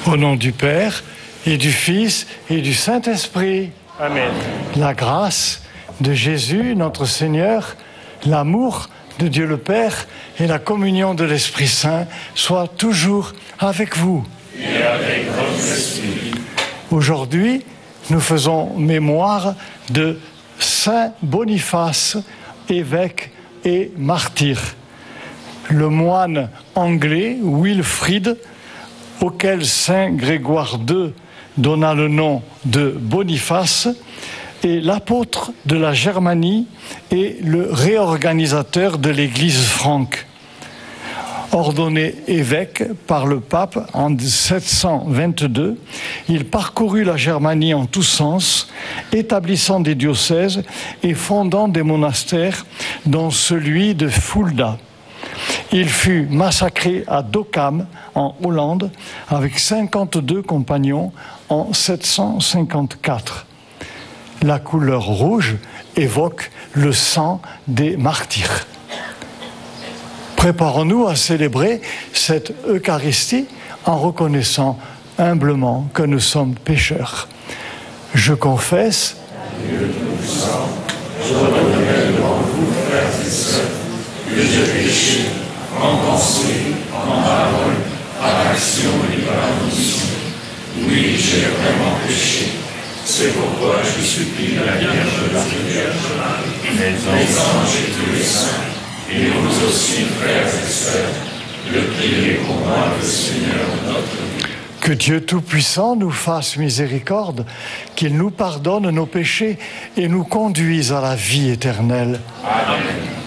Au nom du Père, et du Fils, et du Saint-Esprit. Amen. La grâce de Jésus, notre Seigneur, l'amour de Dieu le Père et la communion de l'Esprit Saint soient toujours avec vous. Et avec votre esprit. Aujourd'hui, nous faisons mémoire de Saint Boniface, évêque et martyr. Le moine anglais Wilfrid, auquel Saint Grégoire II donna le nom de Boniface, est l'apôtre de la Germanie et le réorganisateur de l'Église franque. Ordonné évêque par le pape en 722, il parcourut la Germanie en tous sens, établissant des diocèses et fondant des monastères, dont celui de Fulda. Il fut massacré à Dokkum, en Hollande, avec 52 compagnons en 754. La couleur rouge évoque le sang des martyrs. Préparons-nous à célébrer cette Eucharistie en reconnaissant humblement que nous sommes pécheurs. Je confesse, Dieu Tout-Puissant, je reconnais devant vous, frères et sœurs, que j'ai péché en pensée, en parole, par action et par omission. Oui, j'ai vraiment péché. C'est pourquoi je supplie la Vierge Marie, les anges et tous les saints, et vous aussi, frères et sœurs, de prier pour moi, le Seigneur notre Dieu. que Dieu Tout-Puissant nous fasse miséricorde, qu'il nous pardonne nos péchés et nous conduise à la vie éternelle. Amen.